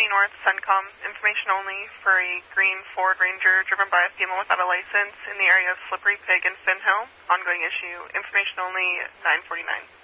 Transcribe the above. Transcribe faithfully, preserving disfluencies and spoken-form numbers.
twenty North, Suncom. Information only for a green Ford Ranger driven by a female without a license in the area of Slippery Pig and Finn Hill. Ongoing issue. Information only, nine forty-nine.